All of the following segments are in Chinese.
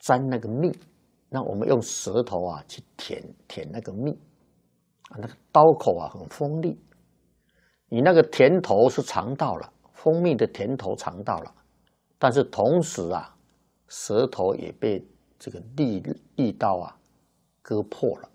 沾那个蜜，那我们用舌头啊去舔那个蜜啊，那个刀口啊很锋利，你那个甜头是尝到了，蜂蜜的甜头尝到了，但是同时啊，舌头也被这个利刀啊割破了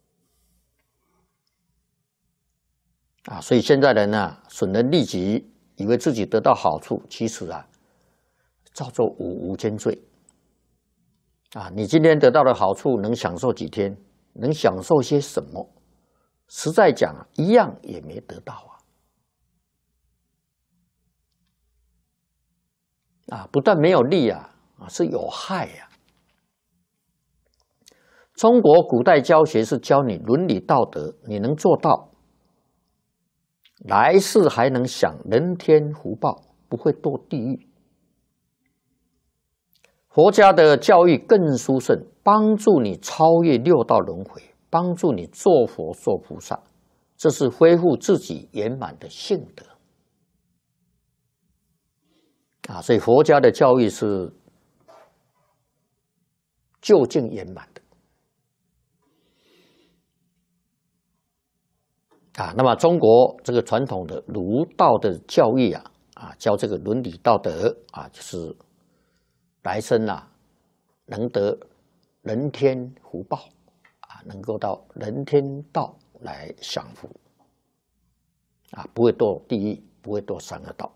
啊，所以现在人啊损人利己，以为自己得到好处，其实啊造作无间罪啊！你今天得到的好处能享受几天？能享受些什么？实在讲啊，一样也没得到啊！不但没有利啊，是有害呀。中国古代教学是教你伦理道德，你能做到，来世还能享人天福报，不会堕地狱。佛家的教育更殊胜，帮助你超越六道轮回，帮助你做佛做菩萨，这是恢复自己圆满的性德啊！所以佛家的教育是究竟圆满的啊。那么中国这个传统的儒道的教育啊，教这个伦理道德啊，就是来生啊，能得人天福报啊，能够到人天道来享福啊，不会堕地狱，不会堕三恶道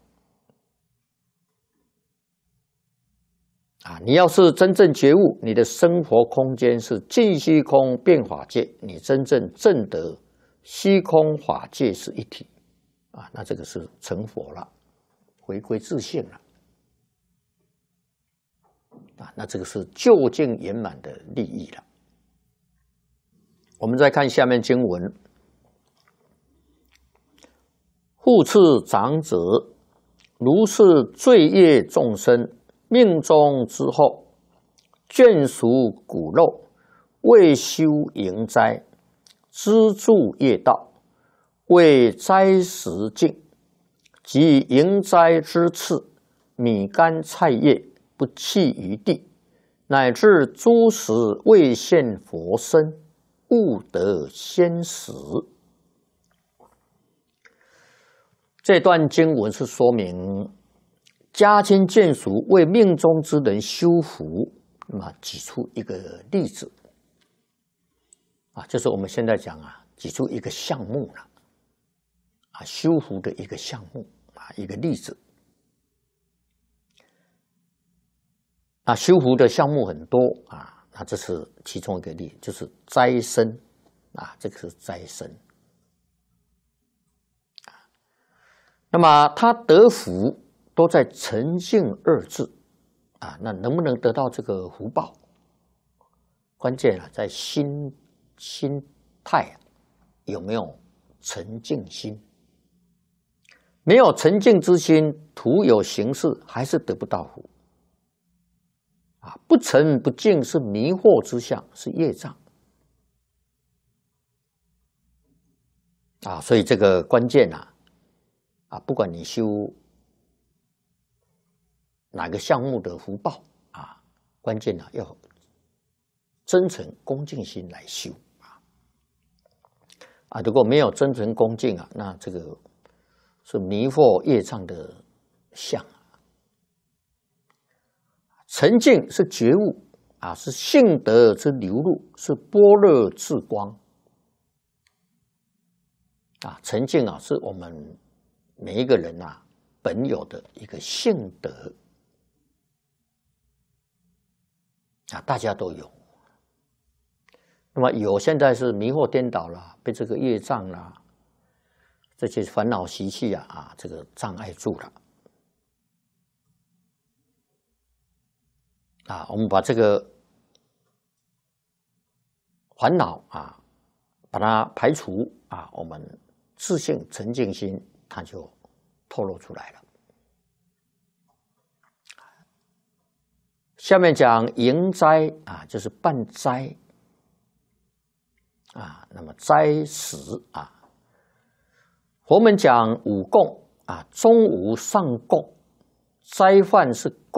啊。你要是真正觉悟，你的生活空间是尽虚空变法界，你真正证得虚空法界是一体啊，那这个是成佛了，回归自性了。那这个是究竟圆满的利益了。我们再看下面经文：护持长者，如是罪业众生，命终之后，眷属骨肉，未修营斋，资助业道，为斋食净，及营斋之次，米干菜叶不弃于地，乃至诸食未现佛身，勿得先食。这段经文是说明家亲眷属为命中之人修福，那么举出一个例子啊，就是我们现在讲啊，举出一个项目了啊，修福的一个项目啊，一个例子。修福的项目很多啊，那这是其中一个例，就是斋生啊，这个是斋生那么他得福都在沉静二字啊，那能不能得到这个福报？关键在心态有没有沉静心？没有沉静之心，徒有形式，还是得不到福。不沉不静是迷惑之相，是业障所以这个关键不管你修哪个项目的福报关键要真诚恭敬心来修如果没有真诚恭敬那这个是迷惑业障的相沉静是觉悟是性德之流露，是般若之光沉静是我们每一个人本有的一个性德大家都有。那么有现在是迷惑颠倒了，被这个业障这些烦恼习气这个障碍住了我们把这个烦恼把它排除我们自性沉静心它就透露出来了。下面讲营斋就是办斋那么斋食佛门讲五供中无上供，斋饭是供